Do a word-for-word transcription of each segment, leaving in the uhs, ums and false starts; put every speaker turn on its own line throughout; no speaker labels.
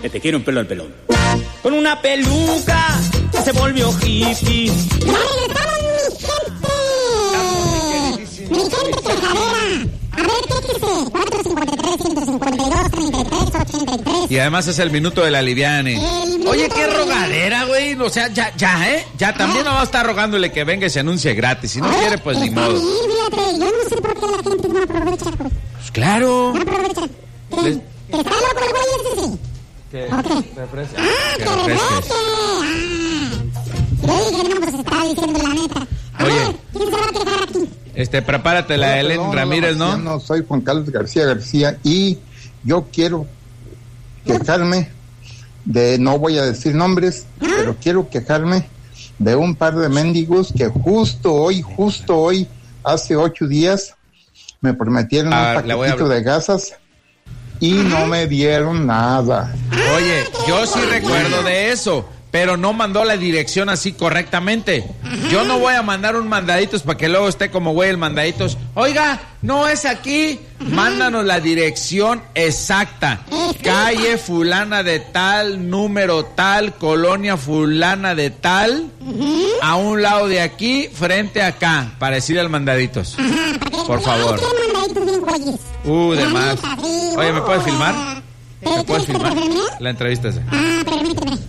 que te quiere un pelo al pelón. Con una peluca se volvió hippie.
Mi gente quejadera. A ver, quéjese. cuatro cincuenta y tres, ciento cincuenta y dos, treinta y tres, ochenta y tres.
Y además es el minuto de la liviane. Oye, qué rogadera, güey. O sea, ya, ya, ¿eh? Ya también no va a estar rogándole que venga y se anuncie gratis. Si no
Oye,
quiere, pues ni modo.
Bien, fíjate. Yo no sé por qué la gente no aprovecha. Pues,
pues claro.
no aprovecha. ¿Qué?
Les...
¿Que está loco el güey ese sí?
¿Qué?
¿O qué?
Refresque.
Ah, que refresque. Ah. Sí, que no, pues estaba diciendo la neta. A
Oye.
ver, ¿quién se va a quejar aquí?
Este, prepárate la Helen
Perdón,
Ramírez, ¿no?
No, soy Juan Carlos García García y yo quiero quejarme de, no voy a decir nombres, pero quiero quejarme de un par de mendigos que justo hoy, justo hoy, hace ocho días, me prometieron
Ah,
un
la voy a
paquetito de gasas y no me dieron nada.
Oye, yo sí recuerdo de eso, pero no mandó la dirección así correctamente. Yo no voy a mandar un mandaditos para que luego esté como güey el mandaditos. Oiga, no es aquí. Mándanos la dirección exacta. Calle fulana de tal, número tal, colonia fulana de tal, a un lado de aquí, frente a acá, para decirle al mandaditos. Por favor. Uh, de más. Oye, ¿me puedes filmar? ¿Me puedes filmar? La entrevista esa.
Ah, permíteme.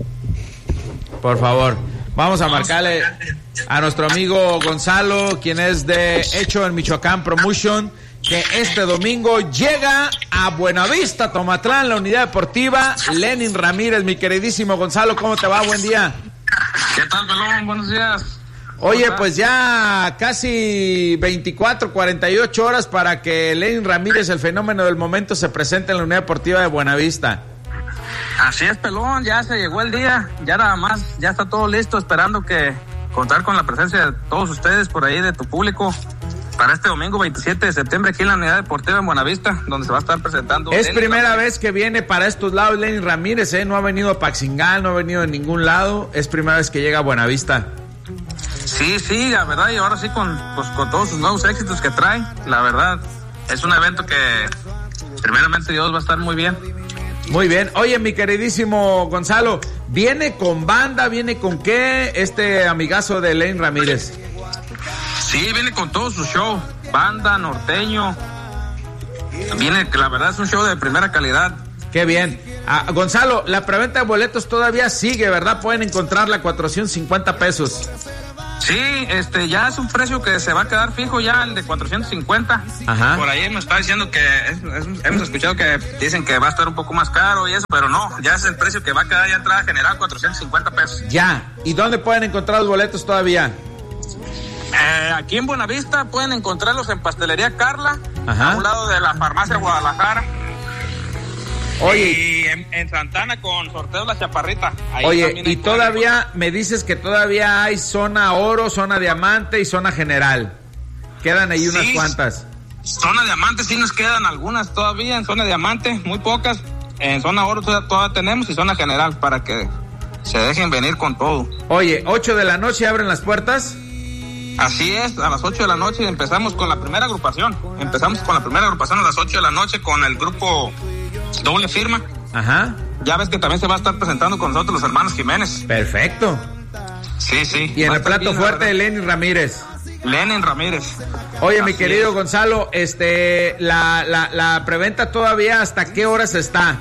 Por favor, vamos a marcarle a nuestro amigo Gonzalo, quien es de Hecho en Michoacán Promotion, que este domingo llega a Buenavista, Tomatlán, la unidad deportiva Lenin Ramírez. Mi queridísimo Gonzalo, ¿cómo te va? Buen día.
¿Qué tal, pelón? Buenos días.
Oye, pues ya casi veinticuatro, cuarenta y ocho horas para que Lenin Ramírez, el fenómeno del momento, se presente en la unidad deportiva de Buenavista.
Así es, pelón, ya se llegó el día, ya nada más, ya está todo listo, esperando que contar con la presencia de todos ustedes por ahí, de tu público, para este domingo veintisiete de septiembre aquí en la unidad deportiva en Buenavista, donde se va a estar presentando.
Es
Lenin
primera
Ramírez.
vez que viene para estos lados Lenin Ramírez, ¿eh? No ha venido a Paxingán, no ha venido de ningún lado, es primera vez que llega a Buenavista.
Sí, sí, la verdad, y ahora sí con, pues, con todos sus nuevos éxitos que trae, la verdad, es un evento que primeramente Dios va a estar muy bien.
Muy bien. Oye, mi queridísimo Gonzalo, ¿viene con banda? ¿Viene con qué este amigazo de Lenin Ramírez?
Sí, viene con todo su show, banda, norteño. Viene, la verdad es un show de primera calidad.
Qué bien. Ah, Gonzalo, la preventa de boletos todavía sigue, ¿verdad? Pueden encontrarla a cuatrocientos cincuenta pesos.
Sí, este, ya es un precio que se va a quedar fijo ya, el de cuatrocientos cincuenta.
Ajá.
Por ahí me está diciendo que, es, es, hemos escuchado que dicen que va a estar un poco más caro y eso, pero no, ya es el precio que va a quedar ya entrada general, cuatrocientos cincuenta pesos.
Ya. ¿Y dónde pueden encontrar los boletos todavía?
Eh, aquí en Buenavista pueden encontrarlos en Pastelería Carla,
Ajá.
a un lado de la Farmacia Guadalajara.
Oye.
Y en, en Santana con Sorteo La Chaparrita. Ahí
Oye,
también
y
ahí pueden
todavía me dices que todavía hay zona oro, zona diamante y zona general. Quedan ahí unas
Sí.
cuantas.
Zona diamante sí nos quedan algunas todavía, en zona diamante, muy pocas. En zona oro todavía, todavía tenemos y zona general para que se dejen venir con todo.
Oye, ocho de la noche abren las puertas.
Así es, a las ocho de la noche empezamos con la primera agrupación. Empezamos con la primera agrupación a las ocho de la noche con el grupo Doble Firma.
Ajá.
Ya ves que también se va a estar presentando con nosotros los hermanos Jiménez.
Perfecto.
Sí, sí.
Y en
Va a
el
estar
plato
bien,
fuerte de
la
Lenin Ramírez.
verdad. Lenin Ramírez.
Oye, mi
Así
querido
es.
Gonzalo, este, la, la, la preventa todavía, ¿hasta qué horas está?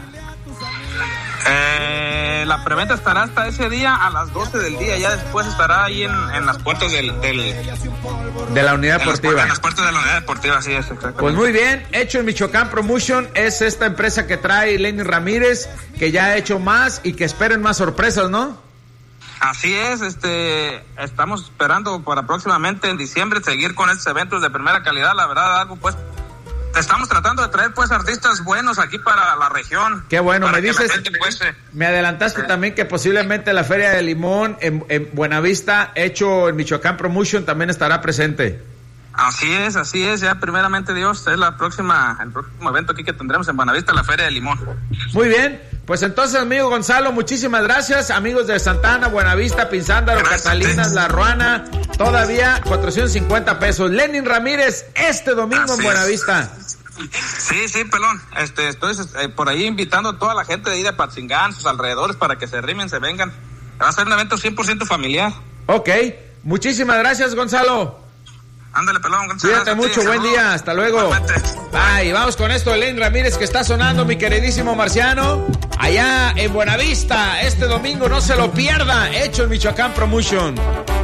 Eh, la preventa estará hasta ese día a las doce del día. Ya después estará ahí en, en las puertas del... del
De la unidad
en las,
deportiva.
en las puertas de la unidad deportiva, así es, exactamente.
Pues muy bien, Hecho en Michoacán Promotion es esta empresa que trae Lenin Ramírez, que ya ha hecho más y que esperen más sorpresas, ¿no?
Así es, este, estamos esperando para próximamente en diciembre seguir con estos eventos de primera calidad, la verdad, algo pues, estamos tratando de traer pues artistas buenos aquí para la región.
Qué bueno,
para
me
que la
dices,
gente, pues, eh,
me adelantaste también que posiblemente la Feria de Limón en, en Buenavista, Hecho en Michoacán Promotion, también estará presente.
Así es, así es, ya primeramente Dios, es la próxima, el próximo evento aquí que tendremos en Buenavista, la Feria de Limón.
Muy bien, pues entonces, amigo Gonzalo, muchísimas gracias, amigos de Santana, Buenavista, Pinzándaro,
Gracias,
Catalinas,
sí.
La Ruana, todavía cuatrocientos cincuenta pesos. Lenin Ramírez, este domingo
Así
en
es.
Buenavista.
Sí, sí, pelón. Este, estoy eh, por ahí invitando a toda la gente de ahí de Patzingán, sus alrededores, para que se rimen, se vengan. Va a ser un evento cien por ciento familiar.
Ok, muchísimas gracias, Gonzalo.
Ándale, pelón.
Cuídate mucho, buen día, hasta luego. Bye, vamos con esto, Elaine Ramírez, que está sonando, mi queridísimo Marciano, allá en Buenavista, este domingo, no se lo pierda, Hecho en Michoacán Promotion.